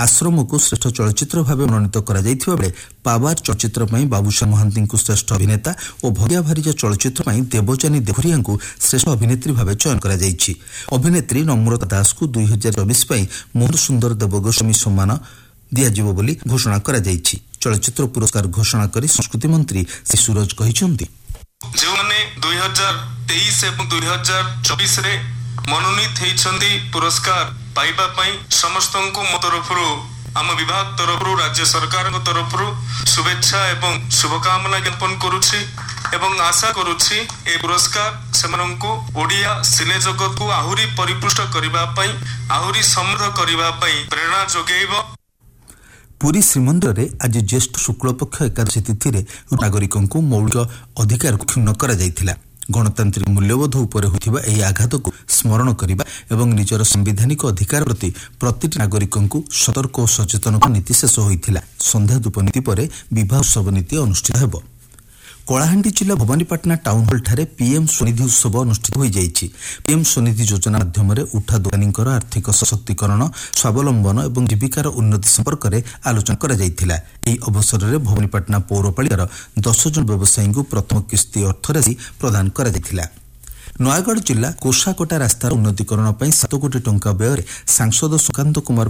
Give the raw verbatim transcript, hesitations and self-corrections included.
आश्रम को श्रेष्ठ चलचित्र भाव मनोनीत करा जायथिबा बेले पावार चलचित्र पई बाबूशाह महांती को श्रेष्ठ अभिनेता और भगिया भारिजा चलचित्र पई देवजानी देवरिया को श्रेष्ठ अभिनेत्री भाव चयन करा जायछि। अभिनेत्री नम्रता दास को दुई हजार चौबीस पई मोहन सुंदर देवगोस्वामी सम्मान दियाजिबो बोली घोषणा करा जायछि। चलचित्र पुरस्कार घोषणा करी संस्कृति मंत्री श्री सूरज कहिसंती जो माने दुई हजार तेईस एवं दुई हजार चौबीस रे मनोनीत हेइछंती पुरस्कार पाइबा पई समस्तंकु मो तरफरु आम विभाग तरफरु राज्य सरकार तरफरु शुभेच्छा एवं शुभकामना ज्ञापन करुछि एवं आशा करुछि ए पुरस्कार सेमानंकु ओडिया सिने जगत को आहुरी परिपुष्ट करिबा पई आहुरी समृद्ध करिबा पई प्रेरणा जोगेइबो। पुरी श्रीमंदिर में आज ज्येष्ठ शुक्ल पक्ष एकादशी तिथि नागरिकों को मौलिक अधिकार को क्षुण्ण करा जायथिला। गणतांत्रिक मूल्यबोध उपर होइथिबा एही आघात को स्मरण करिबा एवं निजर संवैधानिक अधिकार प्रति प्रतिटी नागरिकों को सतर्क और सचेतन नीति शेष होइथिला। संध्या धूप नीति पर विवाह उत्सव नीति अनुष्ठित हेबो। कलाहांडी जिला भवानीपाटना टाउन हॉल ठारे पीएम स्वनिधि उत्सव अनुष्ठित हो जाइछि। पीएम स्वनिधि योजना माध्यम उठा दोकानींकर आर्थिक सशक्तिकरण स्वावलंबन और जीविकार उन्नति संपर्क में आलोचना करा जायथिला। एही अवसर में भवानीपाटना पौरपालिकार दस जन व्यवसायी को प्रथम किस्ती अर्थराशि प्रदान करा जायथिला। नयागढ़ जिला कोषाकोटा रास्तार उन्नतीकरण सात कोटी टंका व्यय सांसद सुकांत कुमार